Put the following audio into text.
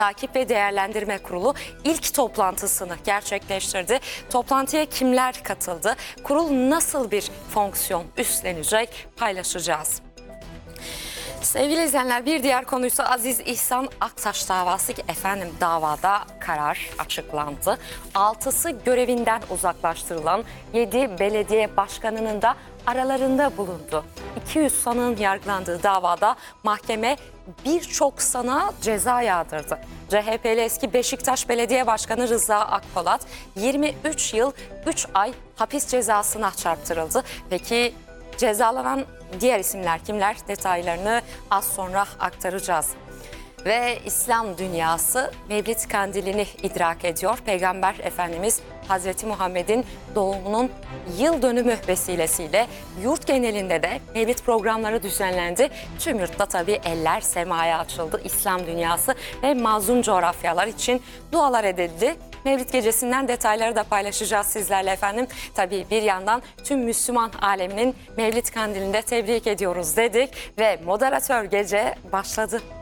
Takip ve Değerlendirme Kurulu ilk toplantısını gerçekleştirdi. Toplantıya kimler katıldı? Kurul nasıl bir fonksiyon üstlenecek? Paylaşacağız. Sevgili izleyenler, bir diğer konuysa Aziz İhsan Aktaş davası. Davada karar açıklandı. 6'sı görevinden uzaklaştırılan 7 belediye başkanının da aralarında bulundu. 200 sanığın yargılandığı davada mahkeme birçok sanığa ceza yağdırdı. CHP'li eski Beşiktaş Belediye Başkanı Rıza Akpolat 23 yıl 3 ay hapis cezasına çarptırıldı. Peki cezalanan diğer isimler kimler? Detaylarını az sonra aktaracağız. Ve İslam dünyası Mevlid Kandili'ni idrak ediyor. Peygamber Efendimiz Hazreti Muhammed'in doğumunun yıl dönümü vesilesiyle yurt genelinde de Mevlid programları düzenlendi. Tüm yurtta tabii eller semaya açıldı. İslam dünyası ve mazlum coğrafyalar için dualar edildi. Mevlid gecesinden detayları da paylaşacağız sizlerle efendim. Tabii bir yandan tüm Müslüman aleminin Mevlid Kandili'nde tebrik ediyoruz dedik ve moderatör gece başladı.